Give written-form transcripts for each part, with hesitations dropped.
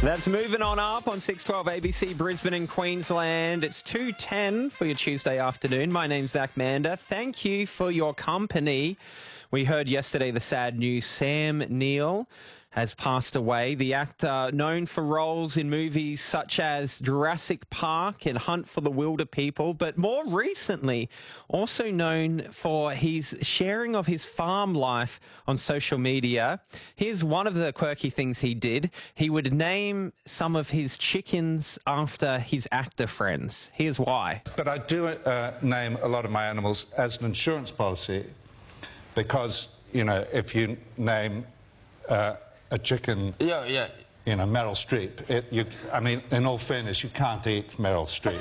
That's moving on up on 612 ABC Brisbane and Queensland. It's 2:10 for your Tuesday afternoon. My name's Zach Mander. Thank you for your company. We heard yesterday the sad news. Sam Neill has passed away. The actor known for roles in movies such as Jurassic Park and Hunt for the Wilderpeople, but more recently also known for his sharing of his farm life on social media. Here's one of the quirky things he did. He would name some of his chickens after his actor friends. Here's why. But I do name a lot of my animals as an insurance policy because, you know, if you name a chicken, you know, Meryl Streep. I mean, in all fairness, you can't eat Meryl Streep.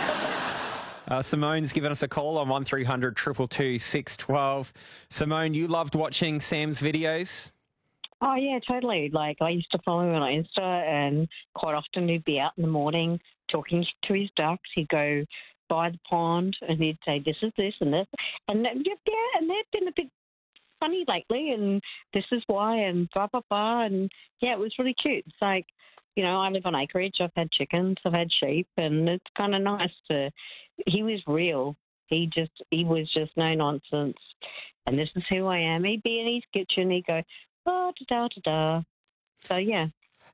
Simone's given us a call on 1300 222 612. Simone, you loved watching Sam's videos? Oh, yeah, totally. Like, I used to follow him on Insta, and quite often he'd be out in the morning talking to his ducks. He'd go by the pond, and he'd say, this is this and this. And, and they've been a bit funny lately, and this is why, and blah, blah, blah. And, yeah, it was really cute. It's like, you know, I live on acreage. I've had chickens. I've had sheep, and it's kind of nice to... He was real. He was just no nonsense. And this is who I am. He'd be in his kitchen. He'd go, oh, da-da-da-da. So, yeah.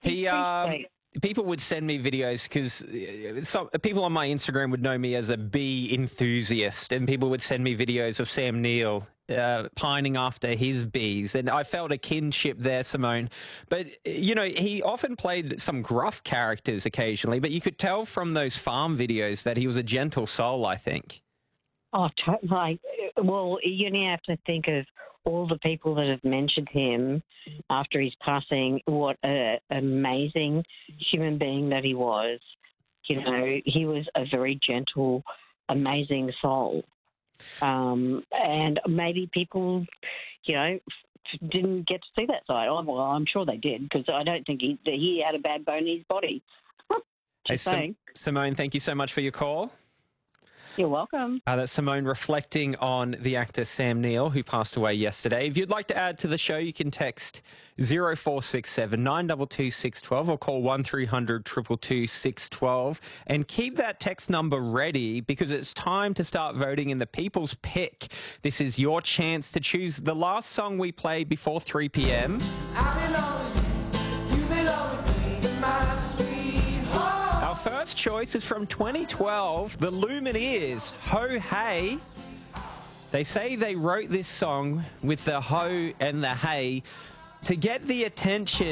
People would send me videos because people on my Instagram would know me as a bee enthusiast, and people would send me videos of Sam Neill pining after his bees, and I felt a kinship there, Simone. But, you know, he often played some gruff characters occasionally, but you could tell from those farm videos that he was a gentle soul, I think. Oh, like, well, you only have to think of all the people that have mentioned him after his passing, what an amazing human being that he was. You know, he was a very gentle, amazing soul. And maybe people, you know, didn't get to see that side. Oh, well, I'm sure they did, because I don't think he had a bad bone in his body. Hey, Simone, thank you so much for your call. You're welcome. That's Simone reflecting on the actor Sam Neill, who passed away yesterday. If you'd like to add to the show, you can text 0467 922 612 or call 1300 222 612 and keep that text number ready because it's time to start voting in the People's Pick. This is your chance to choose the last song we played before 3 p.m. Our first choice is from 2012, the Lumineers, Ho Hey. They say they wrote this song with the ho and the hey to get the attention